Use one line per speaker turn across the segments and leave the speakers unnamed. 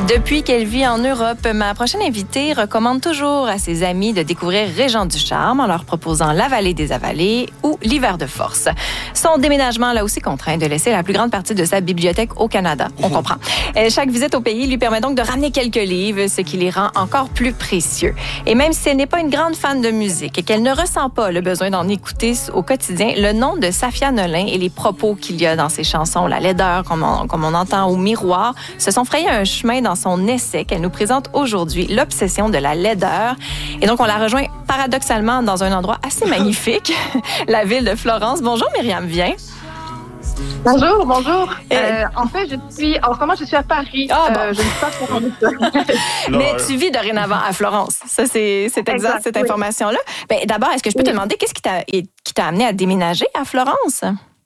Depuis qu'elle vit en Europe, ma prochaine invitée recommande toujours à ses amis de découvrir Régent du Charme en leur proposant La Vallée des Avalées ou L'Hiver de Force. Son déménagement l'a aussi contraint de laisser la plus grande partie de sa bibliothèque au Canada. On comprend. Chaque visite au pays lui permet donc de ramener quelques livres, ce qui les rend encore plus précieux. Et même si elle n'est pas une grande fan de musique et qu'elle ne ressent pas le besoin d'en écouter au quotidien, le nom de Safia Nolin et les propos qu'il y a dans ses chansons, la laideur, comme on entend au miroir, se sont frayés un chemin dans son essai qu'elle nous présente aujourd'hui, L'obsession de la laideur. Et donc, on la rejoint paradoxalement dans un endroit assez magnifique, la ville de Florence. Bonjour, Myriam Vien.
Bonjour. En fait, en ce moment, je suis à Paris. Je ne suis pas Florence.
Mais tu vis dorénavant à Florence. Ça, c'est exact, cette information-là. Ben, d'abord, est-ce que je peux te demander qu'est-ce qui t'a amené à déménager à Florence?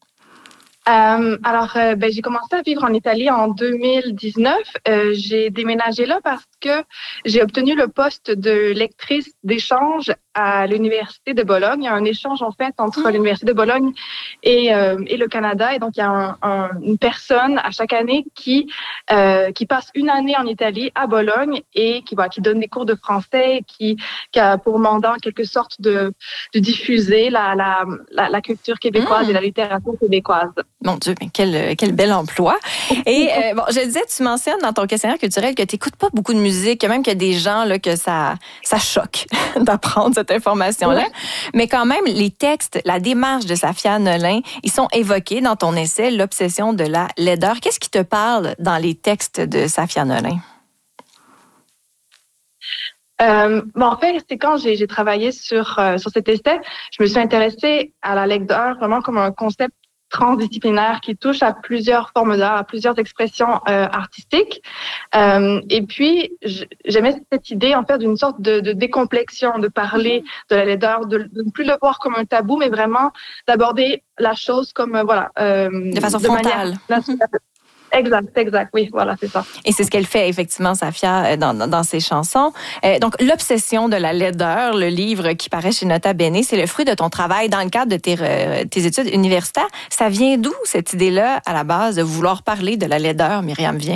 J'ai commencé à vivre en Italie en 2019. J'ai déménagé là parce que j'ai obtenu le poste de lectrice d'échange à l'Université de Bologne. Il y a un échange, en fait, entre l'Université de Bologne et le Canada. Et donc, il y a une personne à chaque année qui passe une année en Italie, à Bologne, et qui donne des cours de français, qui a pour mandat, en quelque sorte, de diffuser la culture québécoise et la littérature québécoise.
Mon Dieu, mais quel bel emploi. Et je disais, tu mentionnes dans ton questionnaire culturel que tu n'écoutes pas beaucoup de musique, même qu'il y a des gens là, que ça choque d'apprendre cette information-là. Oui. Mais quand même, les textes, la démarche de Safia Nolin, ils sont évoqués dans ton essai « L'obsession de la laideur ». Qu'est-ce qui te parle dans les textes de Safia Nolin?
En fait, c'est quand j'ai travaillé sur cet essai, je me suis intéressée à la laideur vraiment comme un concept transdisciplinaire qui touche à plusieurs formes d'art, à plusieurs expressions artistiques. Et puis, j'aimais cette idée, en fait, d'une sorte de décomplexion, de parler de la laideur, de ne plus le voir comme un tabou, mais vraiment d'aborder la chose comme,
de façon frontale.
Exact. Oui, voilà, c'est ça.
Et c'est ce qu'elle fait, effectivement, Safia, dans ses chansons. Donc, L'obsession de la laideur, le livre qui paraît chez Nota Bene, c'est le fruit de ton travail dans le cadre de tes études universitaires. Ça vient d'où, cette idée-là, à la base, de vouloir parler de la laideur, Myriam Vien?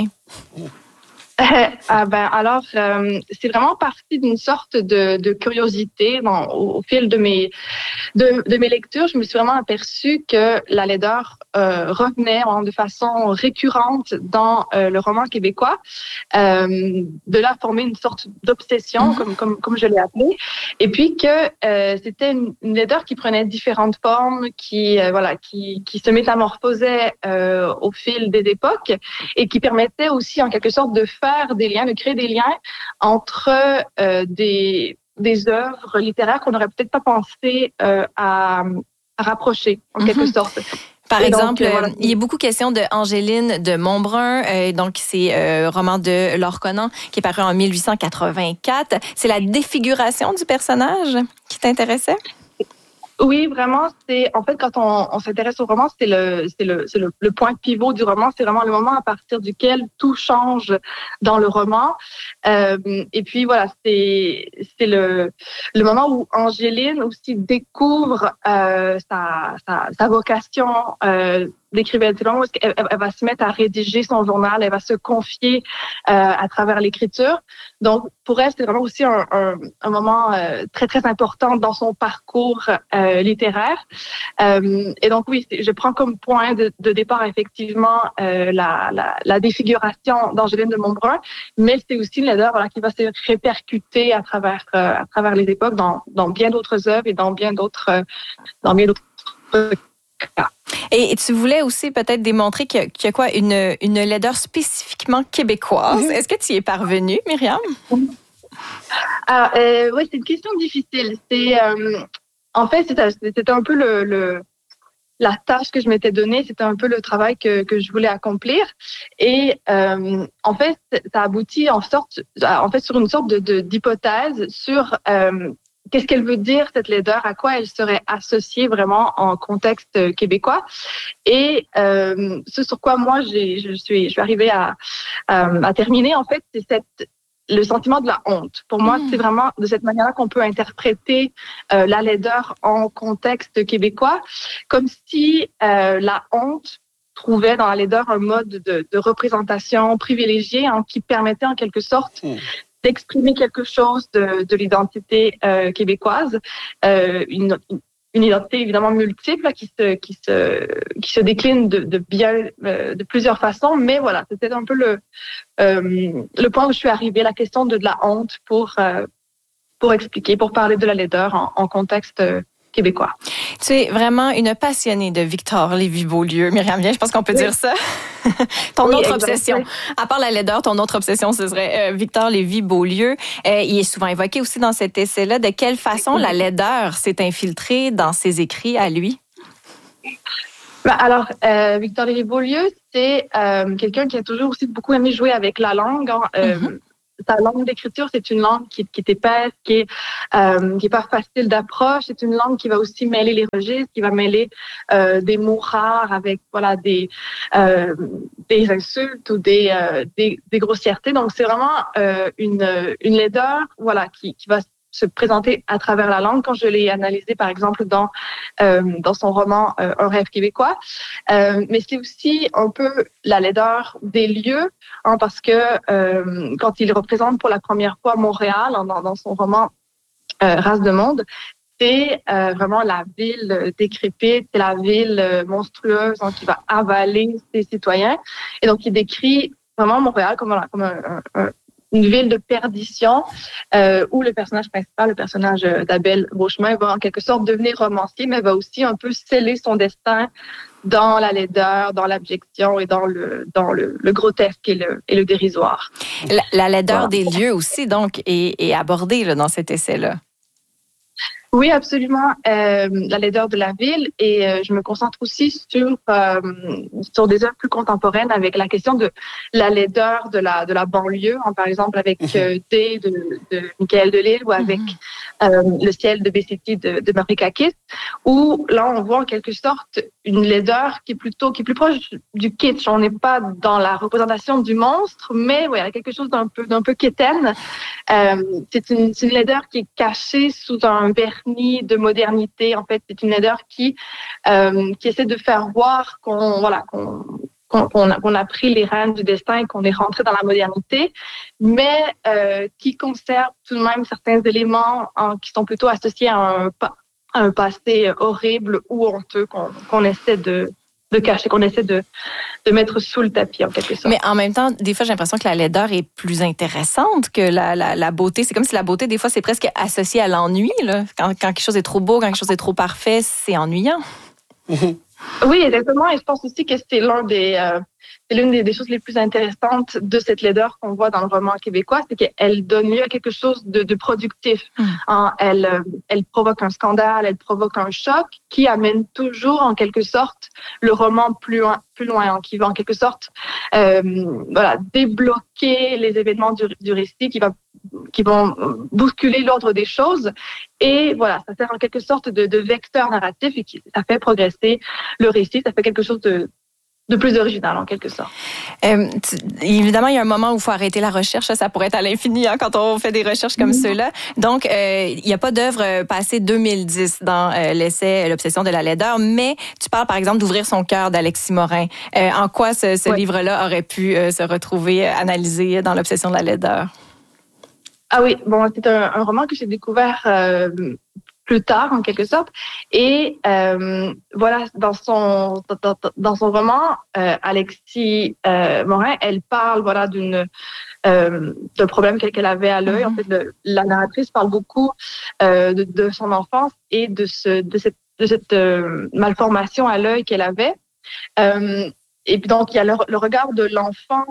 C'est vraiment parti d'une sorte de curiosité au fil de mes lectures. Je me suis vraiment aperçue que la laideur revenait de façon récurrente dans le roman québécois. De là former une sorte d'obsession, comme je l'ai appelé, et puis que c'était une laideur qui prenait différentes formes, qui se métamorphosait au fil des époques et qui permettait aussi en quelque sorte de créer des liens entre des œuvres littéraires qu'on n'aurait peut-être pas pensé à rapprocher, en quelque sorte.
Par exemple, il y a beaucoup question de Angéline de Montbrun, donc c'est roman de Laure Conan qui est paru en 1884. C'est la défiguration du personnage qui t'intéressait?
Oui, vraiment, c'est en fait quand on s'intéresse au roman, c'est le point pivot du roman, c'est vraiment le moment à partir duquel tout change dans le roman. Et puis voilà, c'est le moment où Angéline aussi découvre sa vocation d'écrivaine. C'est le moment où elle va se mettre à rédiger son journal, elle va se confier à travers l'écriture. Donc, pour elle, c'est vraiment aussi un moment très, très important dans son parcours littéraire. Et donc, oui, je prends comme point de départ, effectivement, la défiguration d'Angéline de Montbrun, mais c'est aussi une laideur qui va se répercuter à travers les époques dans bien d'autres œuvres et dans bien d'autres cas.
Et tu voulais aussi peut-être démontrer qu'il y a une laideur spécifiquement québécoise. Est-ce que tu y es parvenue, Myriam?
Oui, c'est une question difficile. En fait, c'était un peu la tâche que je m'étais donnée, c'était un peu le travail que je voulais accomplir. Et en fait, ça aboutit sur une sorte d'hypothèse sur qu'est-ce qu'elle veut dire, cette laideur, à quoi elle serait associée vraiment en contexte québécois. Et ce sur quoi moi, je suis arrivée à terminer, en fait, c'est le sentiment de la honte. Pour moi, c'est vraiment de cette manière-là qu'on peut interpréter la laideur en contexte québécois, comme si la honte trouvait dans la laideur un mode de représentation privilégiée qui permettait en quelque sorte d'exprimer quelque chose de l'identité québécoise, une identité évidemment multiple qui se décline de plusieurs façons, mais voilà, c'était un peu le point où je suis arrivée, la question de la honte pour expliquer, pour parler de la laideur en contexte québécois.
Tu es vraiment une passionnée de Victor Lévy-Beaulieu, Myriam Bien, je pense qu'on peut dire ça. Ton autre obsession, à part la laideur, ton autre obsession, ce serait Victor Lévy-Beaulieu. Il est souvent évoqué aussi dans cet essai-là. De quelle façon la laideur s'est infiltrée dans ses écrits à lui?
Alors, Victor Lévy-Beaulieu, c'est quelqu'un qui a toujours aussi beaucoup aimé jouer avec la langue. Sa langue d'écriture, c'est une langue qui est épaisse, qui est pas facile d'approche. C'est une langue qui va aussi mêler les registres, qui va mêler des mots rares avec des insultes ou des grossièretés. Donc c'est vraiment une laideur qui va se présenter à travers la langue. Quand je l'ai analysé, par exemple, dans son roman Un rêve québécois. Mais c'est aussi un peu la laideur des lieux, parce que quand il représente pour la première fois Montréal dans son roman Race de monde, c'est vraiment la ville décrépite, c'est la ville monstrueuse qui va avaler ses citoyens. Et donc, il décrit vraiment Montréal comme une ville de perdition où le personnage principal, le personnage d'Abel Beauchemin, va en quelque sorte devenir romancier, mais va aussi un peu sceller son destin dans la laideur, dans l'abjection et dans le grotesque et le dérisoire.
La laideur des lieux aussi, donc, est abordée là, dans cet essai-là.
Oui, absolument. La laideur de la ville, et je me concentre aussi sur des œuvres plus contemporaines avec la question de la laideur de la banlieue, par exemple avec D de Michael Delisle ou avec Le ciel de Bessetti de Marikakis, où là on voit en quelque sorte une laideur qui est plus proche du kitsch. On n'est pas dans la représentation du monstre, mais il y a quelque chose d'un peu quétaine. C'est une laideur qui est cachée sous un vernis de modernité. En fait, c'est une laideur qui essaie de faire voir qu'on a pris les rênes du destin et qu'on est rentré dans la modernité, mais qui conserve tout de même certains éléments qui sont plutôt associés à un passé horrible ou honteux qu'on essaie de cacher, qu'on essaie de mettre sous le tapis, en quelque sorte.
Mais en même temps, des fois, j'ai l'impression que la laideur est plus intéressante que la beauté. C'est comme si la beauté, des fois, c'est presque associé à l'ennui, là. Quand quelque chose est trop beau, quand quelque chose est trop parfait, c'est ennuyant.
Oui, exactement. Et je pense aussi que c'est l'une des choses les plus intéressantes de cette laideur qu'on voit dans le roman québécois, c'est qu'elle donne lieu à quelque chose de productif. Elle provoque un scandale, elle provoque un choc qui amène toujours en quelque sorte le roman plus loin, qui va en quelque sorte débloquer les événements du récit, qui vont bousculer l'ordre des choses. Et voilà, ça sert en quelque sorte de vecteur narratif et ça fait progresser le récit, ça fait quelque chose de plus original, en quelque sorte.
Évidemment, il y a un moment où il faut arrêter la recherche. Ça pourrait être à l'infini quand on fait des recherches comme ceux-là. Donc, il n'y a pas d'œuvre passée 2010 dans l'essai L'obsession de la laideur, mais tu parles, par exemple, d'Ouvrir son cœur d'Alexis Morin. En quoi ce livre-là aurait pu se retrouver analysé dans L'obsession de la laideur?
Ah oui, bon, c'est un roman que j'ai découvert plus tard, en quelque sorte. Et dans son roman, Alexis Morin, elle parle d'un problème qu'elle avait à l'œil. En fait, la narratrice parle beaucoup de son enfance et de cette malformation à l'œil qu'elle avait. Et puis donc il y a le regard de l'enfant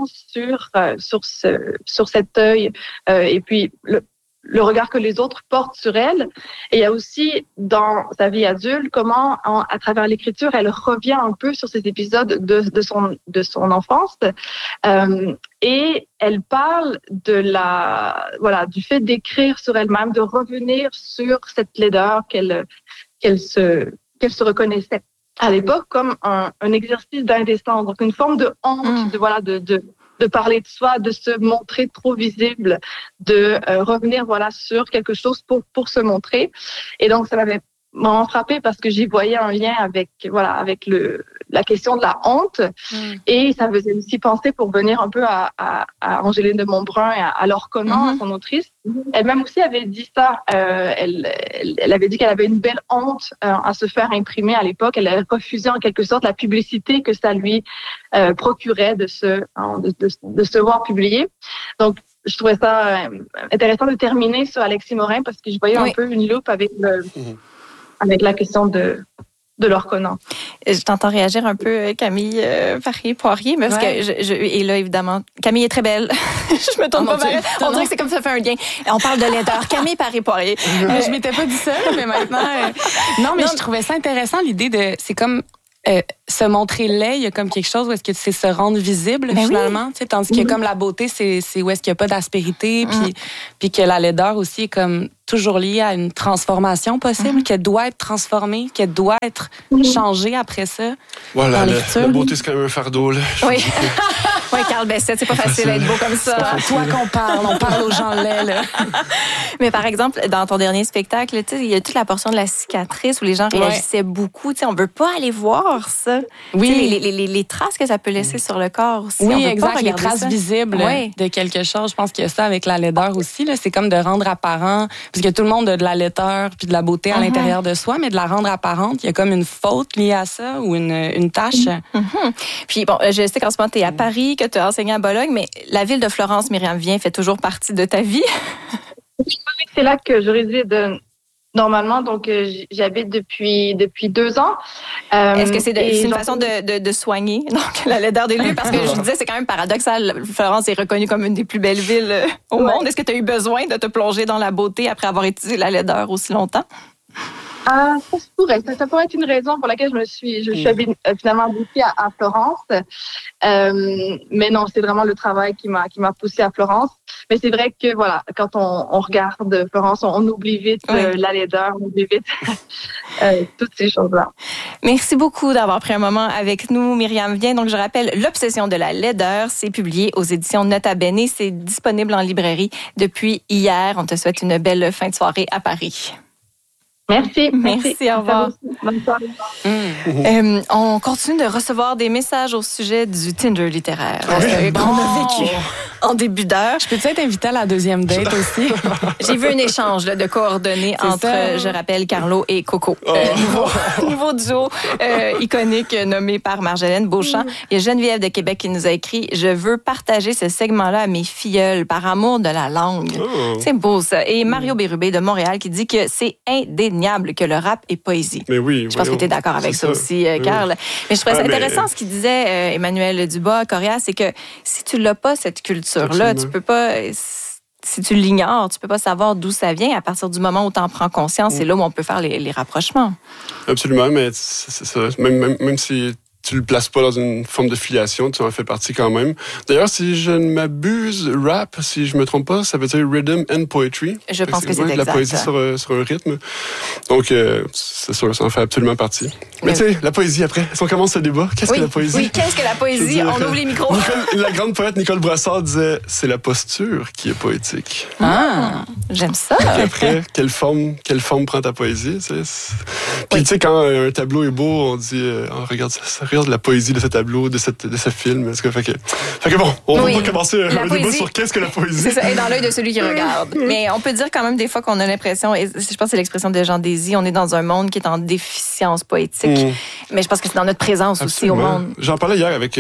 sur cet œil et puis le regard que les autres portent sur elle. Et il y a aussi dans sa vie adulte comment à travers l'écriture elle revient un peu sur ces épisodes de son enfance et elle parle du fait d'écrire sur elle-même, de revenir sur cette laideur qu'elle se reconnaissait à l'époque comme un exercice d'indécence, donc une forme de honte, de parler de soi, de se montrer trop visible, de revenir sur quelque chose pour se montrer. Et donc ça m'avait beaucoup vraiment frappée parce que j'y voyais un lien avec la question de la honte. Et ça faisait aussi penser, pour venir un peu à Angéline de Montbrun et à Laure Conant, son autrice. Elle-même aussi avait dit ça. Elle avait dit qu'elle avait une belle honte à se faire imprimer à l'époque. Elle avait refusé en quelque sorte la publicité que ça lui procurait de se voir publier. Donc, je trouvais ça intéressant de terminer sur Alexis Morin parce que je voyais un peu une loupe avec la question de Laure Conant.
Je t'entends réagir un peu, Camille Paré-Poirier, parce que et là, évidemment, Camille est très belle. Je me tourne pas vers elle. On dirait que c'est comme ça fait un lien. On parle de laideur. Camille Paré-Poirier.
Je m'étais pas dit ça, mais maintenant... Non, mais je trouvais ça intéressant, l'idée de... C'est comme... se montrer laid, il y a comme quelque chose où est-ce que c'est se rendre visible finalement, tu sais, tandis que comme la beauté, c'est où est-ce qu'il n'y a pas d'aspérité, puis que la laideur aussi est comme toujours liée à une transformation possible, qu'elle doit être transformée, qu'elle doit être changée après ça.
Voilà, la beauté, c'est quand même un fardeau, là.
Oui. Oui, Carl Bessette, c'est pas facile d'être beau comme ça.
C'est toi qu'on parle, on parle aux gens laids, là.
Mais par exemple, dans ton dernier spectacle, tu sais, il y a toute la portion de la cicatrice où les gens réagissaient beaucoup. Tu sais, on veut pas aller voir ça. Oui. Les traces que ça peut laisser sur le corps aussi.
Oui, exact. Les traces visibles de quelque chose. Je pense qu'il y a ça avec la laideur aussi. Là. C'est comme de rendre apparent, parce que tout le monde a de la laideur puis de la beauté à l'intérieur de soi, mais de la rendre apparente, il y a comme une faute liée à ça ou une tâche.
Puis bon, je sais qu'en ce moment, tu es à Paris, que tu as enseigné à Bologne, mais la ville de Florence, Myriam Vien, fait toujours partie de ta vie.
C'est là que je réside normalement, donc j'habite depuis 2 ans.
Est-ce que c'est une façon de soigner donc la laideur des lieux? Parce que je disais, c'est quand même paradoxal. Florence est reconnue comme une des plus belles villes au monde. Est-ce que tu as eu besoin de te plonger dans la beauté après avoir étudié la laideur aussi longtemps?
Ça pourrait être une raison pour laquelle je suis finalement habitée à Florence. Mais non, c'est vraiment le travail qui m'a poussée à Florence. Mais c'est vrai que voilà, quand on regarde Florence, on oublie vite la laideur, on oublie vite toutes ces choses-là.
Merci beaucoup d'avoir pris un moment avec nous, Myriam Vien. Donc, je rappelle, L'Obsession de la laideur, c'est publié aux éditions Nota Bene. C'est disponible en librairie depuis hier. On te souhaite une belle fin de soirée à Paris.
Merci,
au revoir.
Bonne soirée.
On continue de recevoir des messages au sujet du Tinder littéraire qu'on a vécu en début d'heure.
Je peux-tu être invitée à la deuxième date aussi?
J'ai vu un échange de coordonnées entre, je rappelle, Carlo et Coco. Nouveau duo iconique nommé par Marjolaine Beauchamp. Il y a Geneviève de Québec qui nous a écrit « Je veux partager ce segment-là à mes filleuls par amour de la langue. » C'est beau, ça. Et Mario Bérubé de Montréal qui dit que c'est indéniable que le rap est poésie.
Mais oui.
Je pense que tu es d'accord avec ça aussi, Carl. Mais je trouvais ça intéressant ce qu'il disait, Emmanuel Dubois-Correa, c'est que si tu l'as pas, cette culture-là, tu peux pas... Si tu l'ignores, tu peux pas savoir d'où ça vient. À partir du moment où tu en prends conscience, c'est là où on peut faire les rapprochements.
Absolument, mais c'est ça. Même si tu le places pas dans une forme de filiation, tu en fais partie quand même. D'ailleurs, si je ne m'abuse, rap, si je me trompe pas, ça veut dire rhythm and poetry.
Je pense que c'est exact.
La poésie sur un rythme. Donc, c'est sûr, ça en fait absolument partie. Mais tu sais, la poésie après, si on commence le débat, qu'est-ce que la poésie?
Oui, qu'est-ce que la poésie? On ouvre les micros.
La grande poète Nicole Brassard disait, c'est la posture qui est poétique.
J'aime ça.
Et après, quelle forme prend ta poésie? Puis tu sais, quand un tableau est beau, on dit, regarde ça. Regarde la poésie de ce tableau, de ce film. Fait que bon, on va commencer un débat sur qu'est-ce que la poésie.
C'est ça, et dans l'œil de celui qui regarde. Mais on peut dire quand même des fois qu'on a l'impression, et je pense que c'est l'expression de Jean Désy, on est dans un monde qui est en déficience poétique. Mais je pense que c'est dans notre présence aussi au monde.
J'en parlais hier avec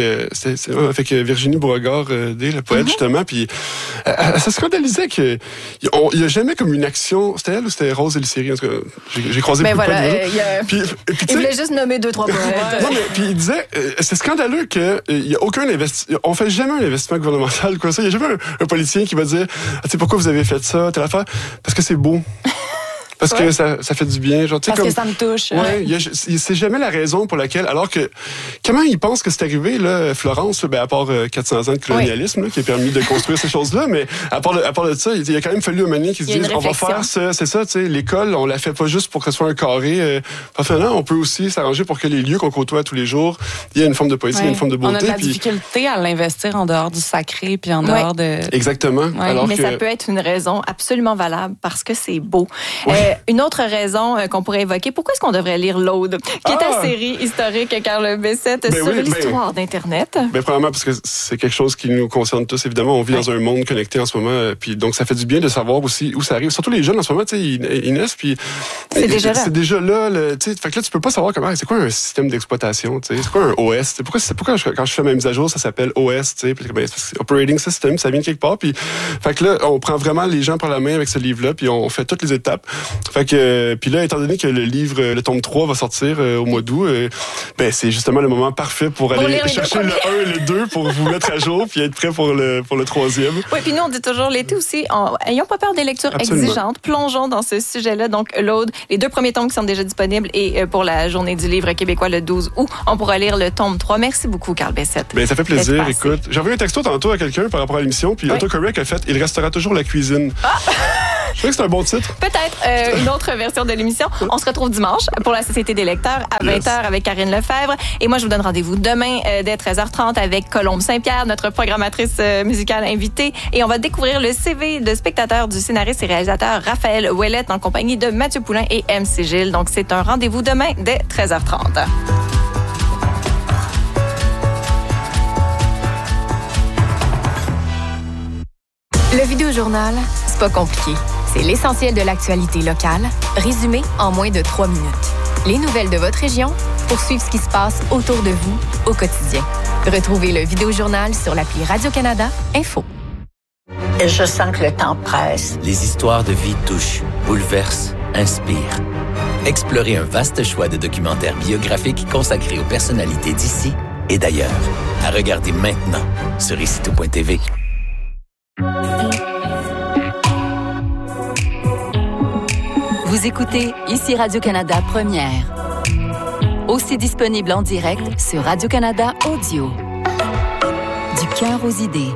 Virginie Beauregard-Day, la poète, justement, puis elle se scandalisait qu'il n'y a jamais comme une action. C'était elle ou c'était Rose Elisseri? En tout cas, j'ai croisé beaucoup de poètes.
Il voulait juste nommer 2-3 poètes.
Non, mais puis il disait, c'est scandaleux qu'il n'y a aucun investissement. On fait jamais un investissement gouvernemental, quoi. Il n'y a jamais un politicien qui va dire, tu sais, pourquoi vous avez fait ça, telle affaire? Parce que c'est beau. Parce que ça fait du bien. Genre,
parce que ça me touche.
C'est jamais la raison pour laquelle... Alors que, comment ils pensent que c'est arrivé, là, Florence, à part 400 ans de colonialisme, là, qui a permis de construire ces choses-là, mais à part de ça, il a quand même fallu un moment donné qui se disent, on va faire ça, c'est ça, tu sais, l'école, on la fait pas juste pour que ce soit un carré. Non, on peut aussi s'arranger pour que les lieux qu'on côtoie tous les jours, il y a une forme de poésie, il y a une forme de beauté.
On a de la difficulté à l'investir en dehors du sacré, puis en dehors de...
Exactement.
Alors mais ça peut être une raison absolument valable parce que c'est beau. Une autre raison qu'on pourrait évoquer, pourquoi est-ce qu'on devrait lire l'Aude, qui est ta série historique, Carl Bessette, sur l'histoire d'Internet?
Premièrement, parce que c'est quelque chose qui nous concerne tous, évidemment. On vit dans un monde connecté en ce moment, puis donc ça fait du bien de savoir aussi où ça arrive. Surtout les jeunes en ce moment, tu sais, ils naissent, puis
c'est déjà là.
Tu sais, fait que là, tu peux pas savoir comment, c'est quoi un système d'exploitation, tu sais, c'est quoi un OS, pourquoi quand je fais ma mise à jour, ça s'appelle OS, tu sais, puis c'est Operating System, ça vient de quelque part, puis fait que là, on prend vraiment les gens par la main avec ce livre-là, puis on fait toutes les étapes. Fait que, puis là, étant donné que le tome 3 va sortir au mois d'août, c'est justement le moment parfait pour aller chercher le 1 et le 2 pour vous mettre à jour puis être prêt pour le 3e.
Oui, puis nous, on dit toujours l'été aussi, ayons pas peur des lectures exigeantes, plongeons dans ce sujet-là. Donc, l'Aude, les 2 premiers tomes qui sont déjà disponibles et pour la Journée du livre québécois le 12 août, on pourra lire le tome 3. Merci beaucoup, Carl Bessette.
Ça fait plaisir. Écoute, j'ai envoyé un texto tantôt à quelqu'un par rapport à l'émission, puis Autocorrect a fait « Il restera toujours la cuisine ». Je crois que c'est un bon titre.
Peut-être une autre version de l'émission. On se retrouve dimanche pour la Société des lecteurs à 20h avec Karine Lefebvre. Et moi, je vous donne rendez-vous demain dès 13h30 avec Colombe Saint-Pierre, notre programmatrice musicale invitée. Et on va découvrir le CV de spectateur du scénariste et réalisateur Raphaël Ouellette en compagnie de Mathieu Poulain et MC Gilles. Donc, c'est un rendez-vous demain dès 13h30.
Le Vidéojournal, c'est pas compliqué. C'est l'essentiel de l'actualité locale, résumé en moins de 3 minutes. Les nouvelles de votre région pour suivre ce qui se passe autour de vous au quotidien. Retrouvez le Vidéojournal sur l'appli Radio-Canada Info.
Je sens que le temps presse.
Les histoires de vie touchent, bouleversent, inspirent. Explorez un vaste choix de documentaires biographiques consacrés aux personnalités d'ici et d'ailleurs. À regarder maintenant sur icitout.tv.
Vous écoutez ici Radio-Canada Première. Aussi disponible en direct sur Radio-Canada Audio. Du cœur aux idées.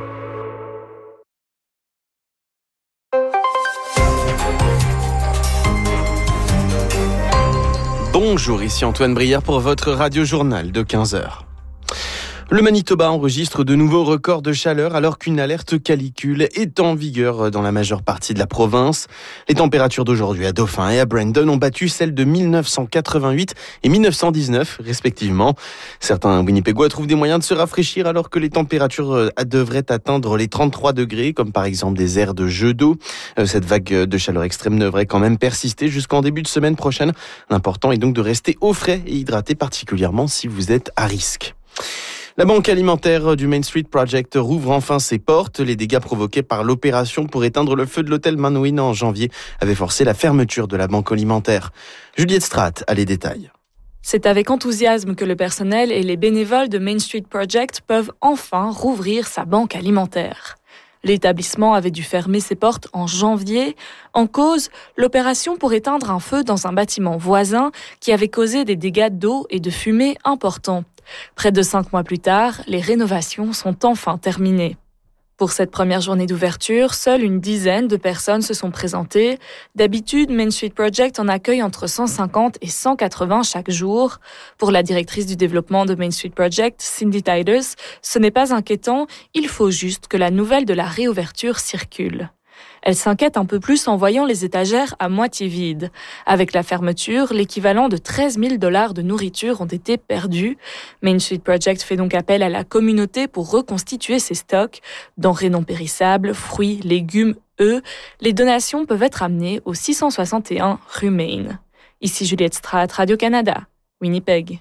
Bonjour, ici Antoine Brière pour votre radio-journal de 15h. Le Manitoba enregistre de nouveaux records de chaleur alors qu'une alerte canicule est en vigueur dans la majeure partie de la province. Les températures d'aujourd'hui à Dauphin et à Brandon ont battu celles de 1988 et 1919 respectivement. Certains Winnipégois trouvent des moyens de se rafraîchir alors que les températures devraient atteindre les 33 degrés, comme par exemple des aires de jeux d'eau. Cette vague de chaleur extrême devrait quand même persister jusqu'en début de semaine prochaine. L'important est donc de rester au frais et hydraté, particulièrement si vous êtes à risque. La banque alimentaire du Main Street Project rouvre enfin ses portes. Les dégâts provoqués par l'opération pour éteindre le feu de l'hôtel Manouin en janvier avaient forcé la fermeture de la banque alimentaire. Juliette Straat a les détails.
C'est avec enthousiasme que le personnel et les bénévoles de Main Street Project peuvent enfin rouvrir sa banque alimentaire. L'établissement avait dû fermer ses portes en janvier. En cause, l'opération pour éteindre un feu dans un bâtiment voisin qui avait causé des dégâts d'eau et de fumée importants. Près de 5 mois plus tard, les rénovations sont enfin terminées. Pour cette première journée d'ouverture, seule une dizaine de personnes se sont présentées. D'habitude, Main Street Project en accueille entre 150 et 180 chaque jour. Pour la directrice du développement de Main Street Project, Cindy Tiders, ce n'est pas inquiétant, il faut juste que la nouvelle de la réouverture circule. Elle s'inquiète un peu plus en voyant les étagères à moitié vides. Avec la fermeture, l'équivalent de 13 000 $ de nourriture ont été perdus. Main Street Project fait donc appel à la communauté pour reconstituer ses stocks. Denrées non périssables, fruits, légumes, œufs. Les donations peuvent être amenées au 661 rue Main. Ici Juliette Straat, Radio-Canada, Winnipeg.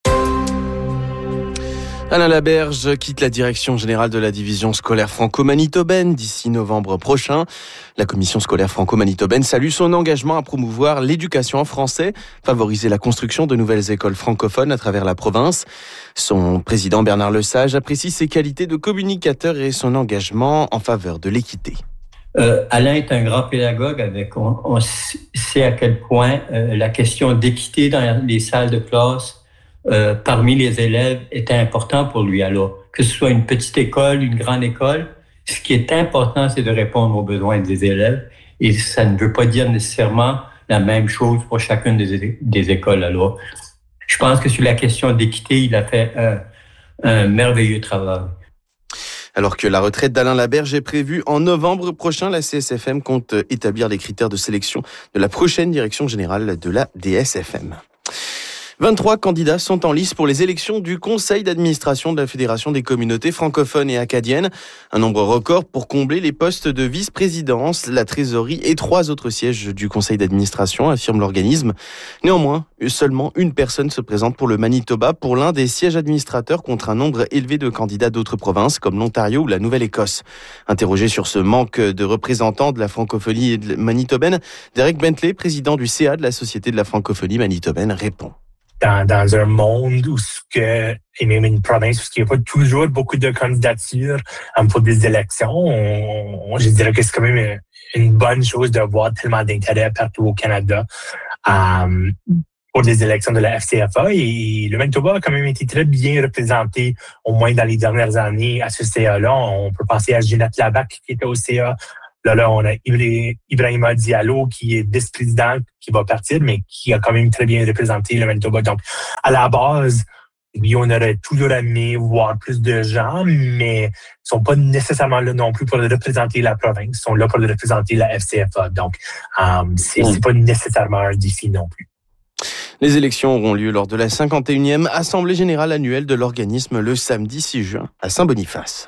Alain Laberge quitte la direction générale de la division scolaire franco-manitobaine d'ici novembre prochain. La commission scolaire franco-manitobaine salue son engagement à promouvoir l'éducation en français, favoriser la construction de nouvelles écoles francophones à travers la province. Son président Bernard Lesage apprécie ses qualités de communicateur et son engagement en faveur de l'équité.
Alain est un grand pédagogue. On sait à quel point la question d'équité dans les salles de classe parmi les élèves était important pour lui. Alors, que ce soit une petite école, une grande école, ce qui est important, c'est de répondre aux besoins des élèves. Et ça ne veut pas dire nécessairement la même chose pour chacune des écoles. Alors, je pense que sur la question d'équité, il a fait un merveilleux travail.
Alors que la retraite d'Alain Laberge est prévue en novembre prochain, la CSFM compte établir les critères de sélection de la prochaine direction générale de la DSFM. 23 candidats sont en lice pour les élections du conseil d'administration de la Fédération des communautés francophones et acadiennes. Un nombre record pour combler les postes de vice-présidence, la trésorerie et 3 autres sièges du conseil d'administration, affirme l'organisme. Néanmoins, seulement une personne se présente pour le Manitoba pour l'un des sièges administrateurs contre un nombre élevé de candidats d'autres provinces comme l'Ontario ou la Nouvelle-Écosse. Interrogé sur ce manque de représentants de la francophonie manitobaine, Derek Bentley, président du CA de la Société de la francophonie manitobaine, répond.
Dans un monde et même une province où il n'y a pas toujours beaucoup de candidatures pour des élections, je dirais que c'est quand même une bonne chose de voir tellement d'intérêt partout au Canada pour les élections de la FCFA. Et le Manitoba a quand même été très bien représenté, au moins dans les dernières années, à ce CA-là. On peut penser à Ginette Labac qui était au CA. Là, on a Ibrahima Diallo qui est vice-président, qui va partir, mais qui a quand même très bien représenté le Manitoba. Donc, à la base, oui, on aurait toujours aimé voir plus de gens, mais ils sont pas nécessairement là non plus pour représenter la province. Ils sont là pour représenter la FCFA. Donc, c'est pas nécessairement un défi non plus.
Les élections auront lieu lors de la 51e Assemblée générale annuelle de l'organisme le samedi 6 juin à Saint-Boniface.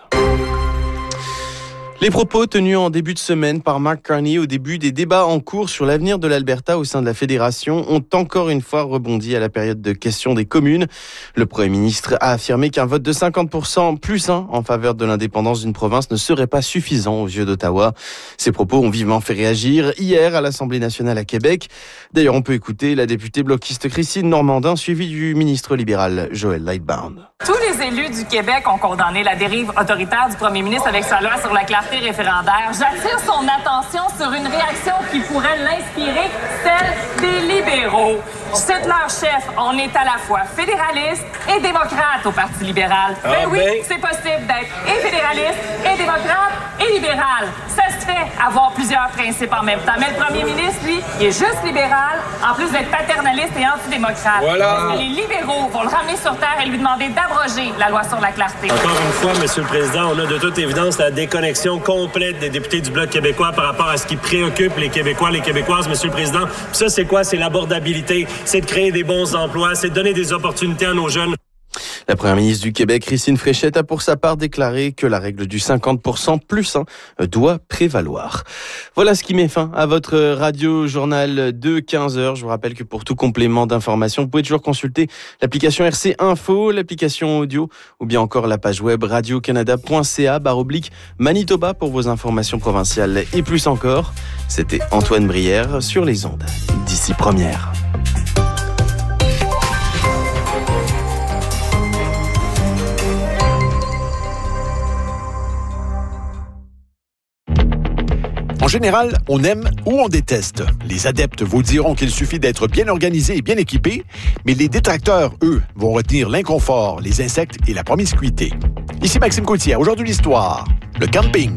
Les propos tenus en début de semaine par Mark Carney au début des débats en cours sur l'avenir de l'Alberta au sein de la Fédération ont encore une fois rebondi à la période de questions des communes. Le Premier ministre a affirmé qu'un vote de 50% plus 1 en faveur de l'indépendance d'une province ne serait pas suffisant aux yeux d'Ottawa. Ces propos ont vivement fait réagir hier à l'Assemblée nationale à Québec. D'ailleurs, on peut écouter la députée bloquiste Christine Normandin, suivie du ministre libéral Joel Lightbound.
Tous les élus du Québec ont condamné la dérive autoritaire du premier ministre avec sa loi sur la clarté référendaire. J'attire son attention sur une réaction qui pourrait l'inspirer, celle des libéraux. Je cite leur chef, on est à la fois fédéraliste et démocrate au Parti libéral. Oui, c'est possible d'être et fédéraliste, et démocrate, et libéral. Ça se fait, avoir plusieurs principes en même temps. Mais le premier ministre, lui, il est juste libéral, en plus d'être paternaliste et antidémocrate. Voilà. Les libéraux vont le ramener sur terre et lui demander d'abroger la loi sur la clarté.
Encore une fois, M. le Président, on a de toute évidence la déconnexion complète des députés du Bloc québécois par rapport à ce qui préoccupe les Québécois, les Québécoises, M. le Président. Puis ça, c'est quoi? C'est l'abordabilité, c'est de créer des bons emplois, c'est de donner des opportunités à nos jeunes.
La première ministre du Québec, Christine Fréchette, a pour sa part déclaré que la règle du 50% plus 1 doit prévaloir. Voilà ce qui met fin à votre radio-journal de 15h. Je vous rappelle que pour tout complément d'information, vous pouvez toujours consulter l'application RC Info, l'application audio ou bien encore la page web radiocanada.ca/Manitoba pour vos informations provinciales et plus encore. C'était Antoine Brière sur les ondes d'ici première.
En général, on aime ou on déteste. Les adeptes vous diront qu'il suffit d'être bien organisé et bien équipé, mais les détracteurs, eux, vont retenir l'inconfort, les insectes et la promiscuité. Ici Maxime Coutier, aujourd'hui l'histoire, le camping.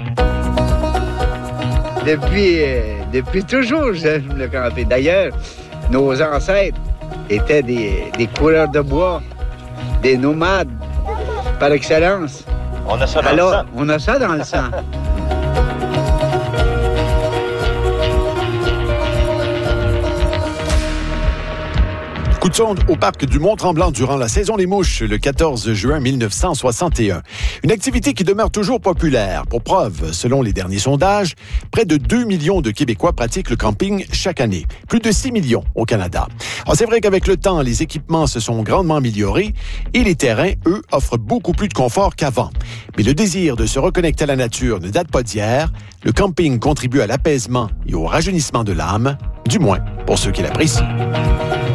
Depuis toujours, j'aime le camping. D'ailleurs, nos ancêtres étaient des coureurs de bois, des nomades par excellence.
On a ça dans le sang.
On a ça dans le sang.
Coup de sonde au parc du Mont-Tremblant durant la saison des mouches le 14 juin 1961. Une activité qui demeure toujours populaire. Pour preuve, selon les derniers sondages, près de 2 millions de Québécois pratiquent le camping chaque année. Plus de 6 millions au Canada. Alors c'est vrai qu'avec le temps, les équipements se sont grandement améliorés et les terrains, eux, offrent beaucoup plus de confort qu'avant. Mais le désir de se reconnecter à la nature ne date pas d'hier. Le camping contribue à l'apaisement et au rajeunissement de l'âme, du moins pour ceux qui l'apprécient.